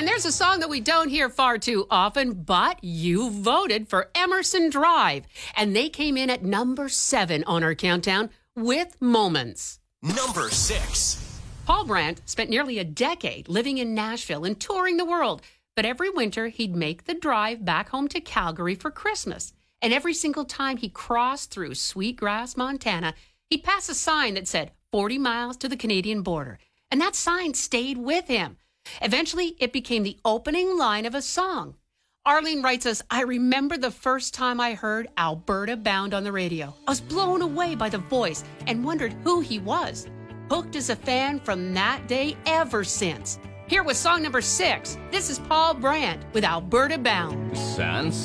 And there's a song that we don't hear far too often, but you voted for Emerson Drive. And they came in at number 7 on our countdown with Moments. Number 6. Paul Brandt spent nearly a decade living in Nashville and touring the world. But every winter, he'd make the drive back home to Calgary for Christmas. And every single time he crossed through Sweetgrass, Montana, he'd pass a sign that said 40 miles to the Canadian border. And that sign stayed with him. Eventually, it became the opening line of a song. Arlene writes us, I remember the first time I heard Alberta Bound on the radio. I was blown away by the voice and wondered who he was. Hooked as a fan from that day ever since. Here with song number 6, this is Paul Brandt with Alberta Bound.